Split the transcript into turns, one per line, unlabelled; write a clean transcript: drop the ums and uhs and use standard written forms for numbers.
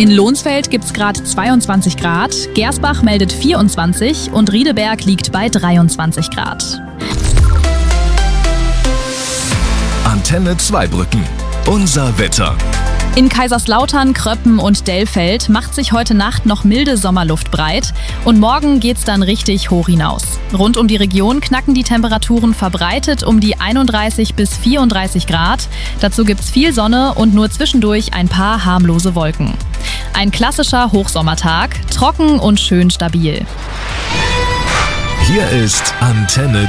In Lohnsfeld gibt's gerade 22 Grad, Gersbach meldet 24 und Riedeberg liegt bei 23 Grad.
Antenne Zweibrücken. Unser Wetter.
In Kaiserslautern, Kröppen und Dellfeld macht sich heute Nacht noch milde Sommerluft breit und morgen geht's dann richtig hoch hinaus. Rund um die Region knacken die Temperaturen verbreitet um die 31 bis 34 Grad. Dazu gibt's viel Sonne und nur zwischendurch ein paar harmlose Wolken. Ein klassischer Hochsommertag, trocken und schön stabil.
Hier ist Antenne